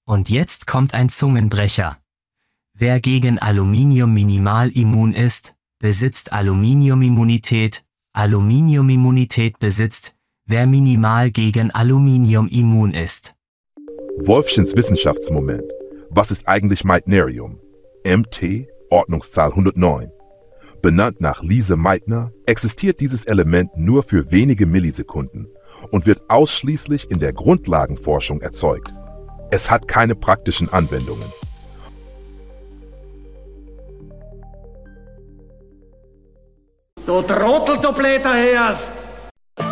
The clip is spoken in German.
Und jetzt kommt ein Zungenbrecher. Wer gegen Aluminium minimal immun ist, besitzt Aluminiumimmunität. Aluminiumimmunität besitzt, wer minimal gegen Aluminium immun ist. Wolfchens Wissenschaftsmoment. Was ist eigentlich Meitnerium? MT, Ordnungszahl 109. Benannt nach Lise Meitner, existiert dieses Element nur für wenige Millisekunden und wird ausschließlich in der Grundlagenforschung erzeugt. Es hat keine praktischen Anwendungen. Du Trottel, du Blätter hörst!